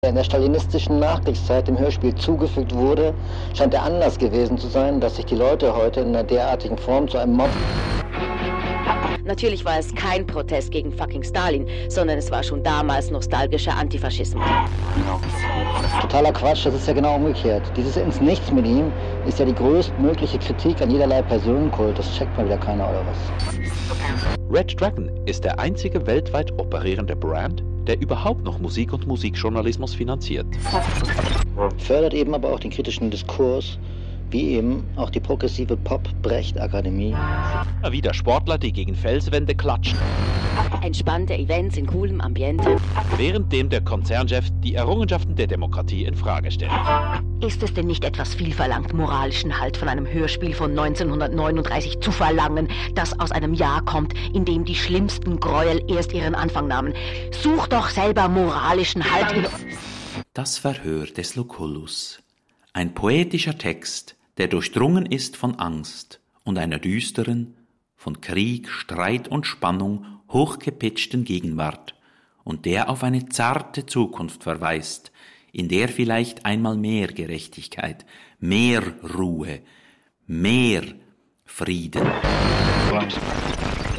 in der stalinistischen Nachkriegszeit dem Hörspiel zugefügt wurde, scheint der Anlass gewesen zu sein, dass sich die Leute heute in einer derartigen Form zu einem Mob... Natürlich war es kein Protest gegen fucking Stalin, sondern es war schon damals nostalgischer Antifaschismus. Totaler Quatsch, das ist ja genau umgekehrt. Dieses ins Nichts mit ihm ist ja die größtmögliche Kritik an jederlei Personenkult. Das checkt mal wieder keiner, oder was? Red Dragon ist der einzige weltweit operierende Brand, der überhaupt noch Musik und Musikjournalismus finanziert. Fördert eben aber auch den kritischen Diskurs, wie eben auch die progressive Pop-Brecht-Akademie. Wieder Sportler, die gegen Felswände klatschen. Entspannte Events in coolem Ambiente. Währenddem der Konzernchef die Errungenschaften der Demokratie in Frage stellt. Ist es denn nicht etwas viel verlangt, moralischen Halt von einem Hörspiel von 1939 zu verlangen, das aus einem Jahr kommt, in dem die schlimmsten Gräuel erst ihren Anfang nahmen? Such doch selber moralischen Halt in... Das Verhör des Lucullus. Ein poetischer Text, der durchdrungen ist von Angst und einer düsteren, von Krieg, Streit und Spannung hochgepitchten Gegenwart und der auf eine zarte Zukunft verweist, in der vielleicht einmal mehr Gerechtigkeit, mehr Ruhe, mehr Frieden.